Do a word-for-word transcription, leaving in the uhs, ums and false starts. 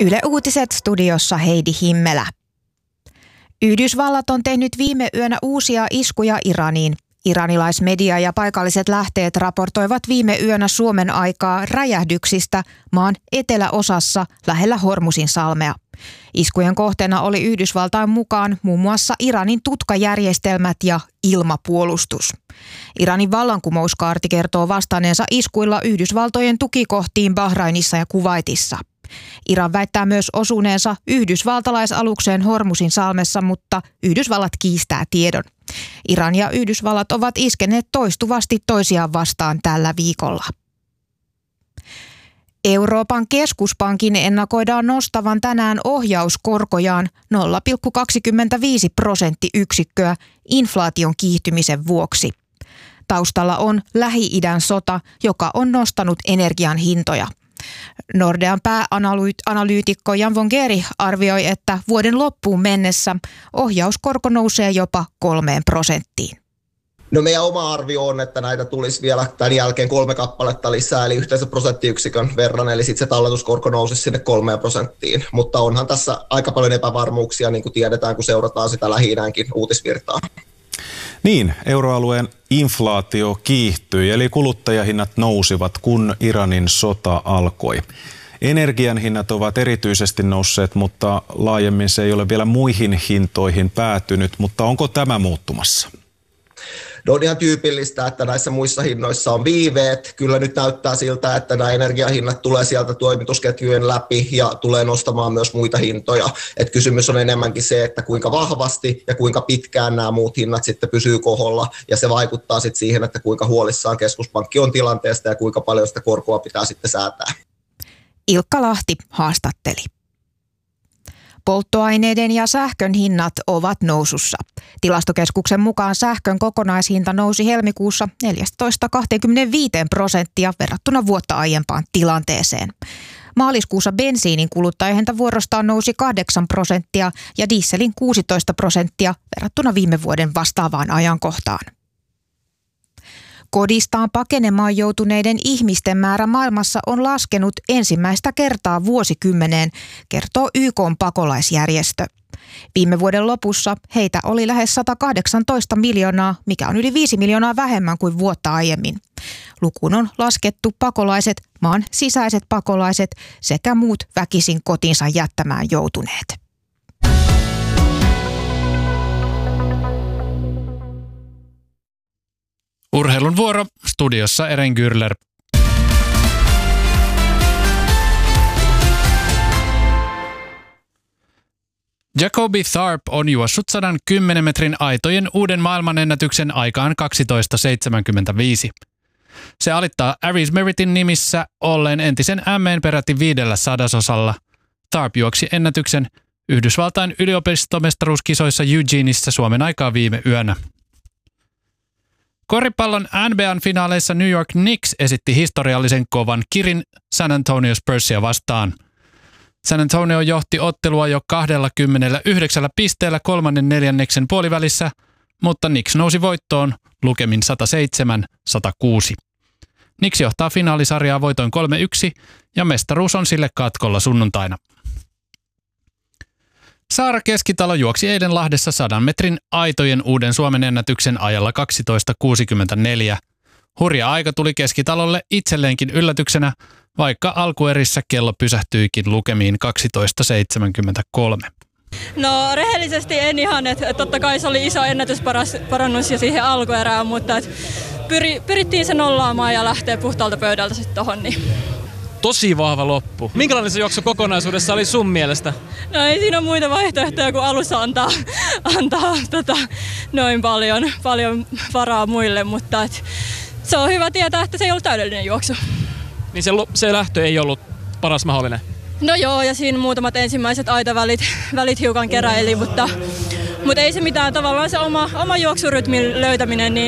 Yle Uutiset studiossa Heidi Himmelä. Yhdysvallat on tehnyt viime yönä uusia iskuja Iraniin. Iranilaismedia ja paikalliset lähteet raportoivat viime yönä Suomen aikaa räjähdyksistä maan eteläosassa lähellä Hormusin salmea. Iskujen kohteena oli Yhdysvaltain mukaan muun muassa Iranin tutkajärjestelmät ja ilmapuolustus. Iranin vallankumouskaarti kertoo vastanneensa iskuilla Yhdysvaltojen tukikohtiin Bahrainissa ja Kuwaitissa. Iran väittää myös osuneensa yhdysvaltalaisalukseen Hormusin salmessa, mutta Yhdysvallat kiistää tiedon. Iran ja Yhdysvallat ovat iskeneet toistuvasti toisiaan vastaan tällä viikolla. Euroopan keskuspankin ennakoidaan nostavan tänään ohjauskorkojaan nolla pilkku kaksikymmentäviisi prosenttiyksikköä inflaation kiihtymisen vuoksi. Taustalla on Lähi-idän sota, joka on nostanut energian hintoja. Nordean pääanalyytikko Jan von Geeri arvioi, että vuoden loppuun mennessä ohjauskorko nousee jopa kolmeen prosenttiin. No meidän oma arvio on, että näitä tulisi vielä tämän jälkeen kolme kappaletta lisää, eli yhteensä prosenttiyksikön verran, eli sitten se talletuskorko nousisi sinne kolmeen prosenttiin. Mutta onhan tässä aika paljon epävarmuuksia, niin kuin tiedetään, kun seurataan sitä Lähi-idänkin uutisvirtaa. Niin, euroalueen inflaatio kiihtyi, eli kuluttajahinnat nousivat, kun Iranin sota alkoi. Energian hinnat ovat erityisesti nousseet, mutta laajemmin se ei ole vielä muihin hintoihin päätynyt, mutta onko tämä muuttumassa? No on ihan tyypillistä, että näissä muissa hinnoissa on viiveet. Kyllä nyt näyttää siltä, että nämä energiahinnat tulee sieltä toimitusketjujen läpi ja tulee nostamaan myös muita hintoja. Et kysymys on enemmänkin se, että kuinka vahvasti ja kuinka pitkään nämä muut hinnat sitten pysyy koholla. Ja se vaikuttaa sitten siihen, että kuinka huolissaan keskuspankki on tilanteesta ja kuinka paljon sitä korkoa pitää sitten säätää. Ilkka Lahti haastatteli. Polttoaineiden ja sähkön hinnat ovat nousussa. Tilastokeskuksen mukaan sähkön kokonaishinta nousi helmikuussa neljätoista kaksikymmentäviisi prosenttia verrattuna vuotta aiempaan tilanteeseen. Maaliskuussa bensiinin kuluttajahinta vuorostaan nousi kahdeksan prosenttia ja dieselin kuusitoista prosenttia verrattuna viime vuoden vastaavaan ajankohtaan. Kodistaan pakenemaan joutuneiden ihmisten määrä maailmassa on laskenut ensimmäistä kertaa vuosikymmeneen, kertoo Y K:n pakolaisjärjestö. Viime vuoden lopussa heitä oli lähes sata kahdeksantoista miljoonaa, mikä on yli viisi miljoonaa vähemmän kuin vuotta aiemmin. Lukuun on laskettu pakolaiset, maan sisäiset pakolaiset sekä muut väkisin kotinsa jättämään joutuneet. Urheilun vuoro, studiossa Eren Gürler. Jacoby Tharp on juossut sata kymmenen metrin aitojen uuden maailmanennätyksen aikaan kaksitoista seitsemänkymmentäviisi. Se alittaa Aris Meritin nimissä olleen entisen M M:n peräti viidellä sadasosalla. Tharp juoksi ennätyksen Yhdysvaltain yliopistomestaruuskisoissa Eugeneissa Suomen aikaa viime yönä. Koripallon N B A:n finaaleissa New York Knicks esitti historiallisen kovan kirin San Antonio Spursia vastaan. San Antonio johti ottelua jo kaksikymmentäyhdeksän pisteellä kolmannen neljänneksen puolivälissä, mutta Knicks nousi voittoon lukemin sata seitsemän sata kuusi. Knicks johtaa finaalisarjaa voitoin kolme yksi ja mestaruus on sille katkolla sunnuntaina. Saara Keskitalo juoksi eilen Lahdessa sadan metrin aitojen uuden Suomen ennätyksen ajalla kaksitoista kuusikymmentäneljä. Hurja aika tuli Keskitalolle itselleenkin yllätyksenä, vaikka alkuerissä kello pysähtyikin lukemiin kaksitoista seitsemänkymmentäkolme. No rehellisesti en ihan, että totta kai se oli iso ennätysparannus jo siihen alkuerään, mutta et pyri, pyrittiin se nollaamaan ja lähteä puhtaalta pöydältä sitten tohon. Niin. Tosi vahva loppu. Minkälainen se juoksu kokonaisuudessa oli sun mielestä? No ei siinä ole muita vaihtoehtoja kuin alussa antaa, antaa tota, noin paljon, paljon varaa muille, mutta et, se on hyvä tietää, että se ei ollut täydellinen juoksu. Niin se, se lähtö ei ollut paras mahdollinen? No joo, ja siinä muutamat ensimmäiset aitavälit välit hiukan keräili, mutta, mutta ei se mitään. Tavallaan se oma, oma juoksurytmin löytäminen, niin